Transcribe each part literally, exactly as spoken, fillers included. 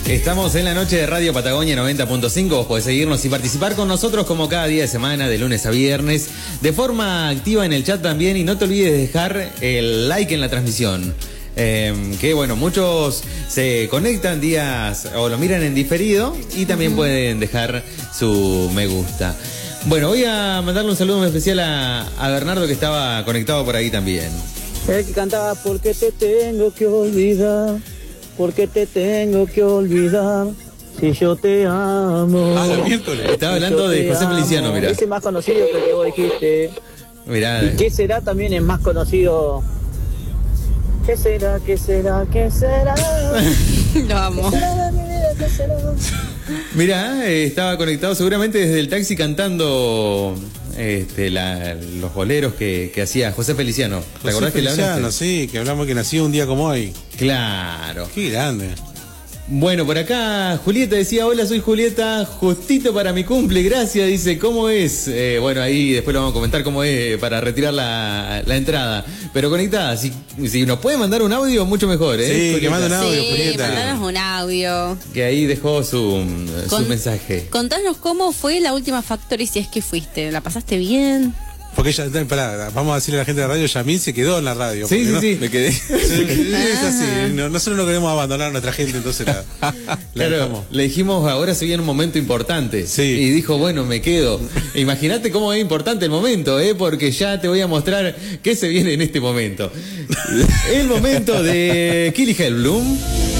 Estamos en la noche de Radio Patagonia noventa punto cinco. Vos podés seguirnos y participar con nosotros como cada día de semana, de lunes a viernes, de forma activa en el chat también. Y no te olvides de dejar el like en la transmisión. Eh, que bueno, muchos se conectan días o lo miran en diferido y también uh-huh. pueden dejar su me gusta. Bueno, voy a mandarle un saludo muy especial a, a Bernardo, que estaba conectado por ahí también. El que cantaba porque te tengo que olvidar, porque te tengo que olvidar, si yo te amo. Ah, miércoles. Estaba si hablando de José amo. Feliciano, mirá. Ese es más conocido que el que vos dijiste. Mirá. ¿Y qué será? También es más conocido. ¿Qué será? ¿Qué será? ¿Qué será? Lo amo. ¿Qué será de mi vida? ¿Qué será? Mirá, eh, estaba conectado seguramente desde el taxi cantando este, la, los boleros que, que hacía José Feliciano. ¿Te José acordás Feliciano, que le hablaste? Sí, que hablamos que nació un día como hoy. Claro. Qué grande. Bueno, por acá Julieta decía, hola, soy Julieta, justito para mi cumple, gracias, dice, ¿cómo es? Eh, bueno, ahí después lo vamos a comentar cómo es para retirar la, la entrada. Pero conectada, si, si nos puede mandar un audio, mucho mejor, ¿eh? Sí, Julieta. Que mande un audio, sí, Julieta. mandanos un audio. Que ahí dejó su, Con, su mensaje. Contanos cómo fue la última Factory, si es que fuiste, ¿la pasaste bien? Porque ella, pará, vamos a decirle a la gente de la radio, Yamil se quedó en la radio. Sí, sí, no, sí, me quedé. Es así, no, nosotros no queremos abandonar a nuestra gente, entonces la, la claro, dejamos. Le dijimos, ahora se viene un momento importante. Sí. Y dijo, bueno, me quedo. Imagínate cómo es importante el momento, ¿eh? Porque ya te voy a mostrar qué se viene en este momento. El momento de Kili Hellblum.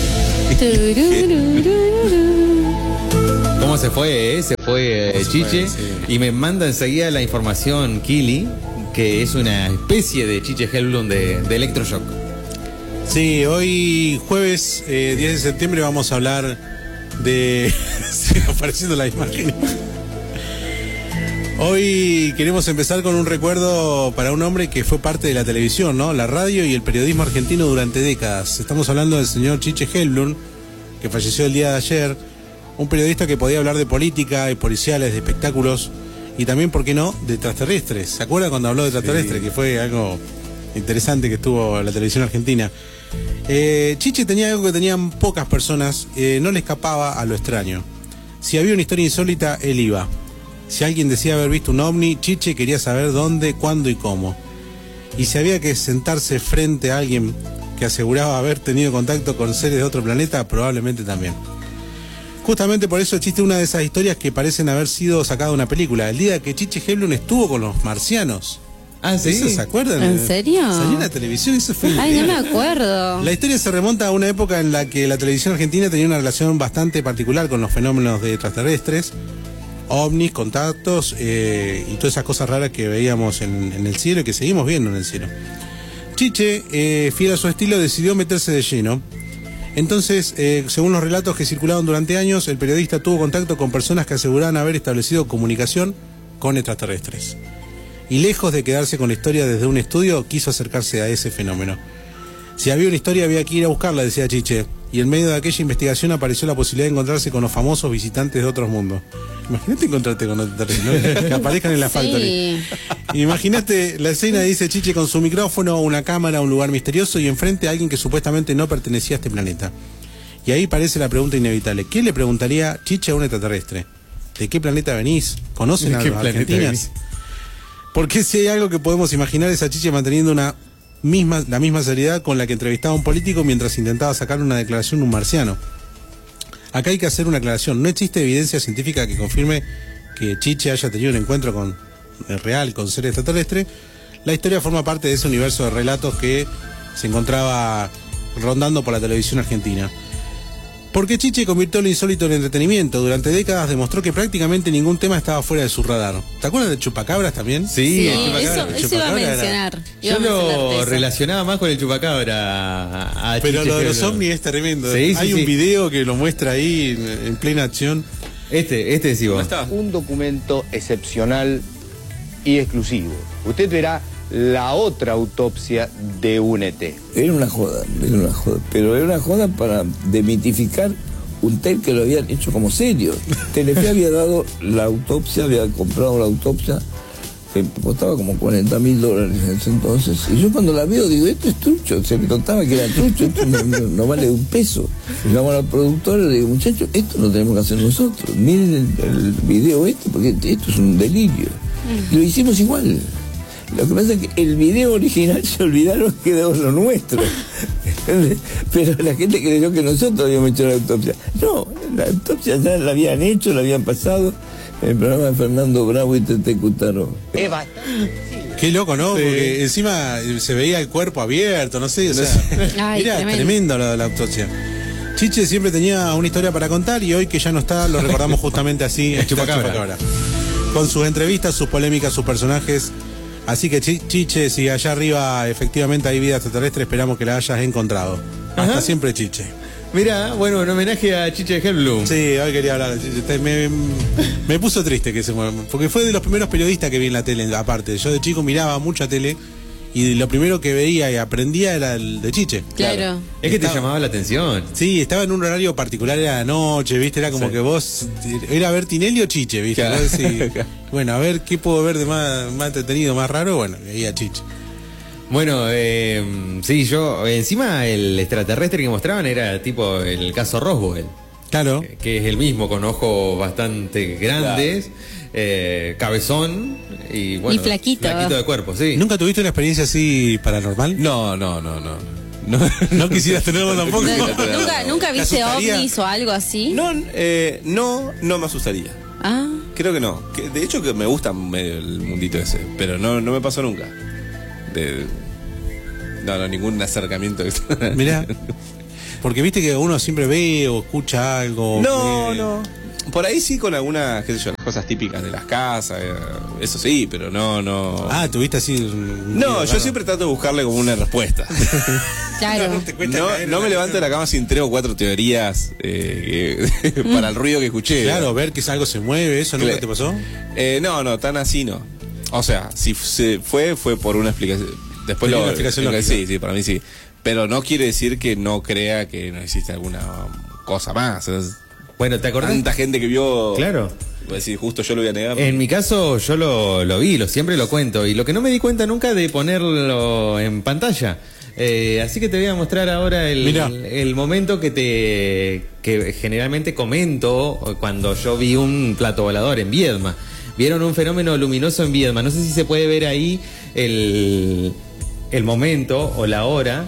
¿Cómo se fue, eh? Se fue eh, Chiche. Fue, sí. Y me manda enseguida la información Kili, que es una especie de Chiche Hellblum de, de Electroshock. Sí, hoy jueves eh, diez de septiembre vamos a hablar de... Sigue apareciendo la imagen. Hoy queremos empezar con un recuerdo para un hombre que fue parte de la televisión, ¿no? La radio y el periodismo argentino durante décadas. Estamos hablando del señor Chiche Hellblum, que falleció el día de ayer. Un periodista que podía hablar de política, de policiales, de espectáculos y también, ¿por qué no?, de extraterrestres. ¿Se acuerdan cuando habló de extraterrestres? Sí. Que fue algo interesante que estuvo en la televisión argentina. Eh, Chiche tenía algo que tenían pocas personas, eh, no le escapaba a lo extraño. Si había una historia insólita, él iba. Si alguien decía haber visto un ovni, Chiche quería saber dónde, cuándo y cómo. Y si había que sentarse frente a alguien que aseguraba haber tenido contacto con seres de otro planeta, probablemente también. Justamente por eso existe una de esas historias que parecen haber sido sacada de una película. El día que Chiche Hellblum estuvo con los marcianos. Ah, ¿sí? ¿Eso se acuerdan? ¿En serio? Salió en la televisión, eso fue... Ay, no me acuerdo. La historia se remonta a una época en la que la televisión argentina tenía una relación bastante particular con los fenómenos de extraterrestres, ovnis, contactos eh, y todas esas cosas raras que veíamos en, en el cielo y que seguimos viendo en el cielo. Chiche, eh, fiel a su estilo, decidió meterse de lleno. Entonces, eh, según los relatos que circularon durante años, el periodista tuvo contacto con personas que aseguraban haber establecido comunicación con extraterrestres. Y lejos de quedarse con la historia desde un estudio, quiso acercarse a ese fenómeno. Si había una historia, había que ir a buscarla, decía Chiche. Y en medio de aquella investigación apareció la posibilidad de encontrarse con los famosos visitantes de otros mundos. Imagínate encontrarte con extraterrestres, ¿no? Que aparezcan en la Factory. Sí. Imagínate la escena, dice Chiche, con su micrófono, una cámara, un lugar misterioso y enfrente a alguien que supuestamente no pertenecía a este planeta. Y ahí parece la pregunta inevitable. ¿Qué le preguntaría Chiche a un extraterrestre? ¿De qué planeta venís? ¿Conocen a los argentinos? Porque si hay algo que podemos imaginar es a Chiche manteniendo una misma, la misma seriedad con la que entrevistaba a un político mientras intentaba sacar una declaración de un marciano. Acá hay que hacer una aclaración. No existe evidencia científica que confirme que Chiche haya tenido un encuentro con real con seres extraterrestres. La historia forma parte de ese universo de relatos que se encontraba rondando por la televisión argentina. Porque Chiche convirtió lo insólito en entretenimiento. Durante décadas demostró que prácticamente ningún tema estaba fuera de su radar. ¿Te acuerdas de Chupacabras también? Sí, sí el Chupacabra. eso, eso iba a mencionar. Yo lo relacionaba más con el Chupacabra a, a Pero Chiche, lo de los pero... ovnis es tremendo. Sí, sí, Hay sí. un video que lo muestra ahí en, en plena acción. Este, este decís vos. Un documento excepcional y exclusivo. Usted verá la otra autopsia de un E T. Era una joda, era una joda, pero era una joda para demitificar un tape que lo habían hecho como serio. Telefe había dado la autopsia, había comprado la autopsia que costaba como cuarenta mil dólares en ese entonces. Y yo cuando la veo digo, esto es trucho, se me contaba que era trucho, esto no, no, no vale un peso. Llamo a la productora y le digo, muchachos, esto lo tenemos que hacer nosotros, miren el, el video este, porque esto es un delirio. Y lo hicimos igual. Lo que pasa es que el video original se olvidaron que quedó lo nuestro. Pero la gente creyó que nosotros habíamos hecho la autopsia. No, la autopsia ya la habían hecho, la habían pasado en el programa de Fernando Bravo y Tete Cutaro. Qué loco, ¿no? Sí. Porque encima se veía el cuerpo abierto, no sé, o sea, Ay, era tremendo. tremendo lo de la autopsia. Chiche siempre tenía una historia para contar y hoy que ya no está, lo recordamos justamente así. El chupacabra. chupacabra. Con sus entrevistas, sus polémicas, sus personajes. Así que Chiche, si allá arriba efectivamente hay vida extraterrestre, esperamos que la hayas encontrado. Hasta Ajá. siempre, Chiche. Mira, bueno, en homenaje a Chiche Hellblum. Sí, hoy quería hablar de Chiche. Me, me puso triste que se muera, porque fue de los primeros periodistas que vi en la tele, aparte. Yo de chico miraba mucha tele y lo primero que veía y aprendía era el de Chiche. Claro. Es que te Estaba- llamaba la atención. Sí, estaba en un horario particular, era la noche, ¿viste? Era como Sí. que vos, era ver Tinelli o Chiche, ¿viste? Claro. Vos decís, bueno, a ver qué puedo ver de más, más entretenido, más raro, bueno, veía Chiche. Bueno, eh, sí, yo, encima el extraterrestre que mostraban era tipo el caso Roswell, Claro. que es el mismo, con ojos bastante grandes, eh, cabezón y bueno, Y flaquito. flaquito de cuerpo, sí. ¿Nunca tuviste una experiencia así paranormal? No, no, no, no. No, No quisieras tenerlo tampoco. No, ¿Nunca, nunca ¿Te viste asustaría? ovnis o algo así? no, eh, no, no me asustaría. Ah, Creo que no. Que, de hecho que me gusta medio el mundito ese, pero no, no me pasó nunca. De, no, no, ningún acercamiento. Mirá, porque viste que uno siempre ve o escucha algo. No, eh, no. Por ahí sí con algunas, qué sé yo, las cosas típicas de las casas, eh, eso sí, pero no, no. Ah, tuviste así. un- no, un- yo siempre trato de buscarle como una respuesta. claro. te cuesta No, caer no en me la- levanto de la cama sin tres o cuatro teorías eh, que- para el ruido que escuché. Claro, ver que algo se mueve, ¿eso nunca Cle- te pasó? Eh, no, no, tan así no. O sea, si se fue, fue por una explicación. Después Tenía lo. una explicación lógica. Sí, sí, para mí sí. Pero no quiere decir que no crea que no existe alguna cosa más. Es Bueno, ¿te acordás? tanta gente que vio. Claro. Voy a decir, justo yo lo voy a negar. En mi caso yo lo, lo vi, lo siempre lo cuento y lo que no me di cuenta nunca de ponerlo en pantalla. Eh, así que te voy a mostrar ahora el, Mirá. el momento que te que generalmente comento cuando yo vi un plato volador en Viedma. Vieron un fenómeno luminoso en Viedma. No sé si se puede ver ahí el, el momento o la hora.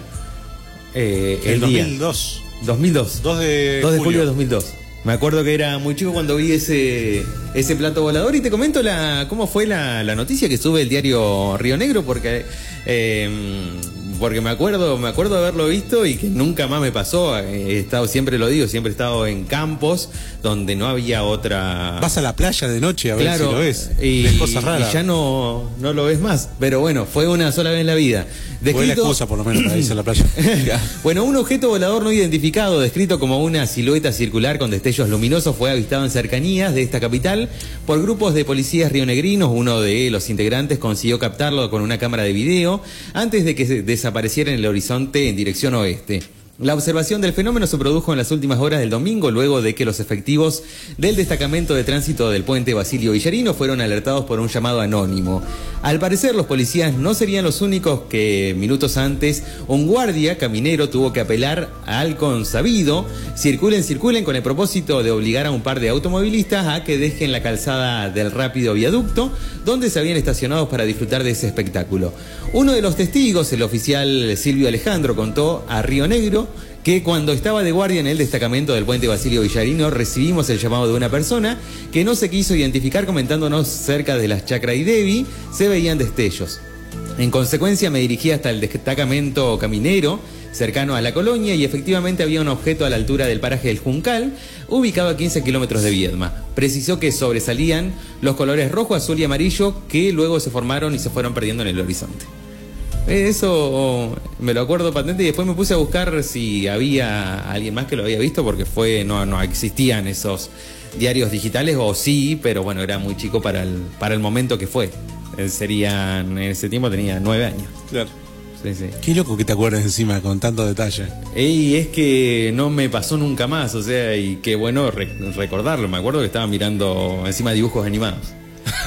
Eh, el, El día. dos mil dos. dos mil dos. dos de dos de julio julio de dos mil dos. Me acuerdo que era muy chico cuando vi ese ese plato volador y te comento la cómo fue la, la noticia que sube el diario Río Negro porque eh, porque me acuerdo me acuerdo de haberlo visto y que nunca más me pasó. He estado, siempre lo digo, siempre he estado en campos donde no había otra. Vas a la playa de noche a ver Claro, si lo ves. y, Ves cosas raras. y ya no, no lo ves más. Pero bueno, fue una sola vez en la vida. Fue la Descrito- excusa por lo menos para irse a la playa. Bueno, un objeto volador no identificado, descrito como una silueta circular con destellos luminosos, fue avistado en cercanías de esta capital por grupos de policías rionegrinos. Uno de los integrantes consiguió captarlo con una cámara de video antes de que se desapareciera en el horizonte en dirección oeste. La observación del fenómeno se produjo en las últimas horas del domingo, luego de que los efectivos del destacamento de tránsito del puente Basilio Villarino fueron alertados por un llamado anónimo. Al parecer, los policías no serían los únicos que minutos antes un guardia caminero tuvo que apelar al consabido circulen, circulen, con el propósito de obligar a un par de automovilistas a que dejen la calzada del rápido viaducto donde se habían estacionado para disfrutar de ese espectáculo. Uno de los testigos, el oficial Silvio Alejandro, contó a Río Negro que cuando estaba de guardia en el destacamento del puente Basilio Villarino recibimos el llamado de una persona que no se quiso identificar, comentándonos cerca de las Chacra y Devi se veían destellos. En consecuencia me dirigí hasta el destacamento caminero cercano a la colonia y efectivamente había un objeto a la altura del paraje del Juncal, ubicado a quince kilómetros de Viedma. Precisó que sobresalían los colores rojo, azul y amarillo que luego se formaron y se fueron perdiendo en el horizonte. Eso me lo acuerdo patente y después me puse a buscar si había alguien más que lo había visto porque fue no, no existían esos diarios digitales, o sí, pero bueno, era muy chico para el, para el momento que fue. Eh, Serían, en ese tiempo tenía nueve años. Claro. Sí, sí. Qué loco que te acuerdas encima con tanto detalle. Y es que no me pasó nunca más, o sea, y qué bueno re- recordarlo. Me acuerdo que estaba mirando encima dibujos animados.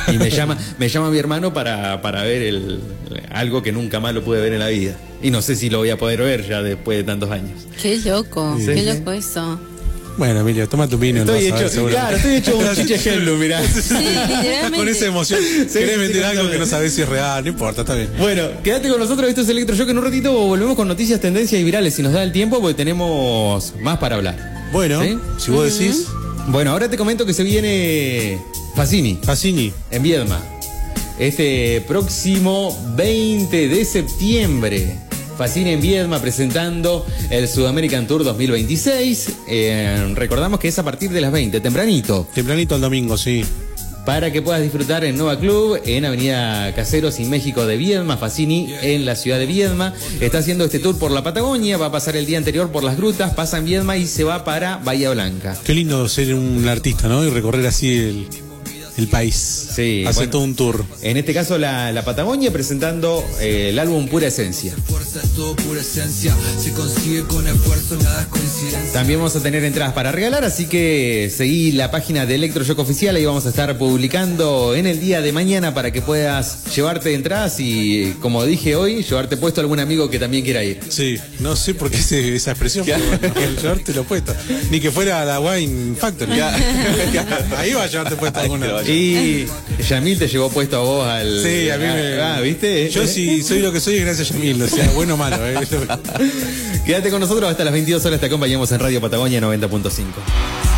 Y me llama, me llama mi hermano para, para ver el, algo que nunca más lo pude ver en la vida. Y no sé si lo voy a poder ver ya después de tantos años. Qué loco, Sí. qué loco eso. Bueno, Emilio, toma tu vino. Estoy lo vas a ver, hecho, seguramente. claro, estoy hecho un chiche Hellu, mirá. Sí, literalmente. Con esa emoción. Sí, Querés sí, meter sí, algo sí. que no sabés si es real, no importa, está bien. Bueno, quédate con nosotros, esto es Electroshock. En un ratito volvemos con noticias, tendencias y virales, si nos da el tiempo, porque tenemos más para hablar. Bueno, ¿Sí? si vos decís, Bueno, ahora te comento que se viene Fassini Fassini. en Viedma. Este próximo veinte de septiembre. Fassini en Viedma presentando el Sudamerican Tour dos mil veintiséis. Eh, recordamos que es a partir de las veinte, tempranito. Tempranito el domingo, sí. Para que puedas disfrutar en Nova Club, en Avenida Caseros y México de Viedma. Fassini en la ciudad de Viedma. Está haciendo este tour por la Patagonia, va a pasar el día anterior por las grutas, pasa en Viedma y se va para Bahía Blanca. Qué lindo ser un artista, ¿no? Y recorrer así el, el país. Sí, Hacer bueno. todo un tour. En este caso la, la Patagonia presentando eh, el álbum Pura Esencia. Fuerza es todo pura esencia, se consigue con esfuerzo, nada es coincidencia. También vamos a tener entradas para regalar, así que seguí la página de Electroshock Oficial, ahí vamos a estar publicando en el día de mañana para que puedas llevarte entradas y, como dije hoy, llevarte puesto a algún amigo que también quiera ir. Sí, no sé por qué ese- esa expresión, pero bueno, llevarte lo puesto. Ni que fuera a la Wine Factory. Ahí va a llevarte puesto alguna. Y Yamil te llevó puesto a vos al... Sí, a mí me. Ah, ¿viste? Yo sí soy lo que soy gracias a Yamil, o sea, bueno o malo. ¿eh? Quédate con nosotros hasta las veintidós horas, te acompañamos en Radio Patagonia noventa punto cinco.